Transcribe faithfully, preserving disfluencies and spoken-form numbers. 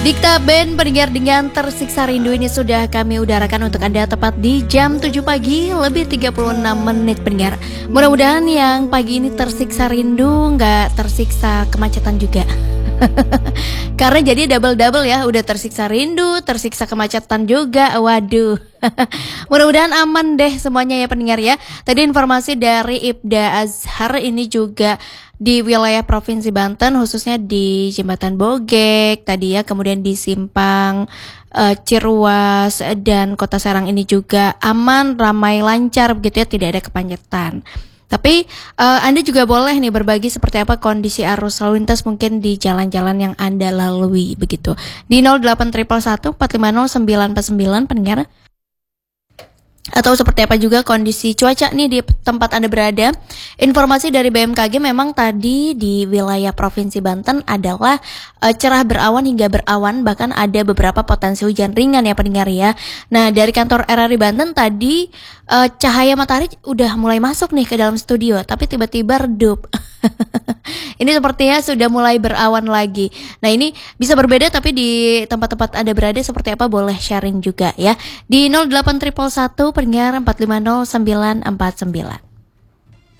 Dikta Band pendengar dengan Tersiksa Rindu ini sudah kami udarakan untuk Anda tepat di jam tujuh pagi lebih tiga puluh enam menit pendengar. Mudah-mudahan yang pagi ini tersiksa rindu nggak tersiksa kemacetan juga. Karena jadi double-double ya, udah tersiksa rindu, tersiksa kemacetan juga. Waduh. Mudah-mudahan aman deh semuanya ya pendengar ya. Tadi informasi dari Ibda Azhar ini juga di wilayah Provinsi Banten, khususnya di Jembatan Bogek tadi ya, kemudian di Simpang uh, Cirwas dan Kota Serang ini juga aman, ramai, lancar begitu ya, tidak ada kepancetan. Tapi uh, Anda juga boleh nih berbagi seperti apa kondisi arus lalu lintas mungkin di jalan-jalan yang Anda lalui begitu. Di nol delapan satu satu empat lima nol sembilan empat sembilan pendengar. Atau seperti apa juga kondisi cuaca nih di tempat Anda berada. Informasi dari B M K G memang tadi di wilayah Provinsi Banten adalah uh, cerah berawan hingga berawan, bahkan ada beberapa potensi hujan ringan ya pendengar ya. Nah dari kantor R R I Banten tadi uh, cahaya matahari udah mulai masuk nih ke dalam studio, tapi tiba-tiba redup. Ini sepertinya sudah mulai berawan lagi. Nah ini bisa berbeda, tapi di tempat-tempat Anda berada seperti apa boleh sharing juga ya. Di nol delapan satu satu pendengar empat lima nol sembilan empat sembilan.